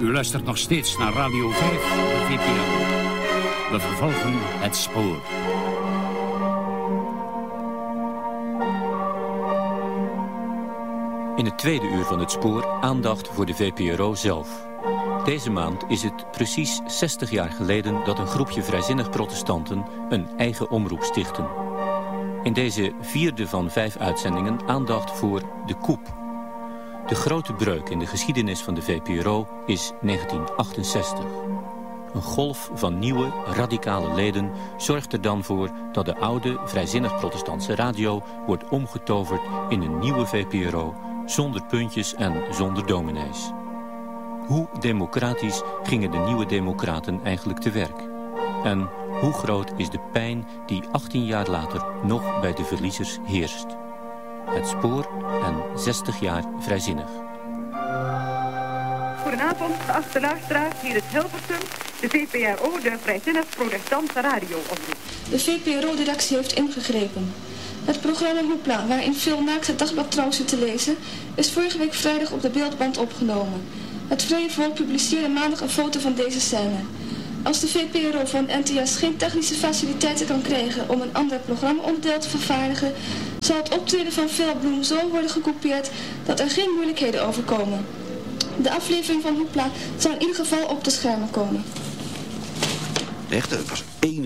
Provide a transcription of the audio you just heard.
U luistert nog steeds naar Radio 5, de VPRO. We vervolgen het spoor. In het tweede uur van het spoor aandacht voor de VPRO zelf. Deze maand is het precies 60 jaar geleden dat een groepje vrijzinnig protestanten een eigen omroep stichtten. In deze 4e van 5 uitzendingen aandacht voor de coup. De grote breuk in de geschiedenis van de VPRO is 1968. Een golf van nieuwe, radicale leden zorgt er dan voor dat de oude, vrijzinnig protestantse radio wordt omgetoverd in een nieuwe VPRO, zonder puntjes en zonder dominees. Hoe democratisch gingen de nieuwe democraten eigenlijk te werk? En hoe groot is de pijn die 18 jaar later nog bij de verliezers heerst? Het spoor en 60 jaar vrijzinnig. Goedenavond, geachte luisteraars, hier is Hilversum, de VPRO, de vrijzinnig protestantse radioomroep. De VPRO-redactie heeft ingegrepen. Het programma Hoepla, waarin veel naakte dagbladtrouw zit te lezen, is vorige week vrijdag op de beeldband opgenomen. Het Vrije Volk publiceerde maandag een foto van deze scène. Als de VPRO van NTS geen technische faciliteiten kan krijgen om een ander programmaonderdeel te vervaardigen, zal het optreden van Phil Bloem zo worden gekoupeerd dat er geen moeilijkheden overkomen. De aflevering van Hoepla zal in ieder geval op de schermen komen. Echt, er was 1